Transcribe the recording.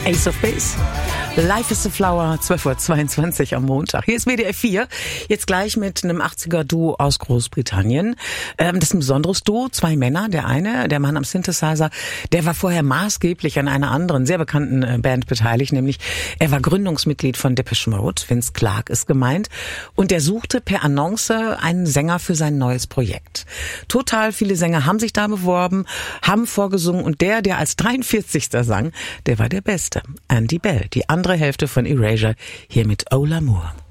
Ace of Base. Life is a Flower, 12:22 Uhr am Montag. Hier ist WDR 4, jetzt gleich mit einem 80er-Duo aus Großbritannien. Das ist ein besonderes Duo, zwei Männer. Der eine, der Mann am Synthesizer, der war vorher maßgeblich an einer anderen, sehr bekannten Band beteiligt, nämlich er war Gründungsmitglied von Depeche Mode, Vince Clarke ist gemeint, und der suchte per Annonce einen Sänger für sein neues Projekt. Total viele Sänger haben sich da beworben, haben vorgesungen und der als 43. sang, der war der Beste. Andy Bell, die andere Hälfte von Erasure, hier mit Oh L'Amour.